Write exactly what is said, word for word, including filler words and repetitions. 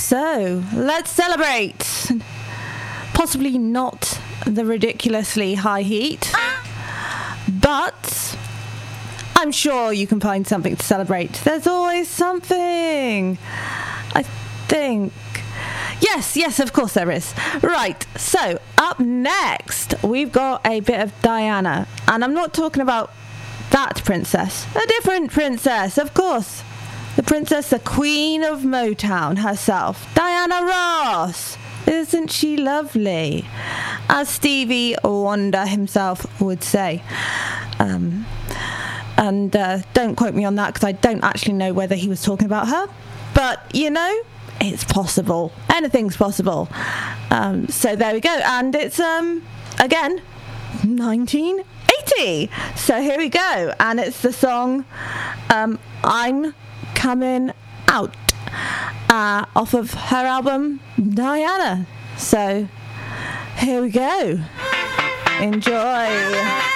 So, let's celebrate. Possibly not the ridiculously high heat, but I'm sure you can find something to celebrate. There's always something, I think. Yes, yes, of course there is. Right, so up next, we've got a bit of Diana. And I'm not talking about that princess. A different princess, of course. The princess, the queen of Motown herself, Diana Ross. Isn't she lovely? As Stevie Wonder himself would say. Um, and uh, don't quote me on that because I don't actually know whether he was talking about her. But, you know, it's possible. Anything's possible. Um, so there we go. And it's, um, again, nineteen eighty. So here we go. And it's the song um, I'm Coming Out. Uh, off of her album Diana. So here we go. Enjoy.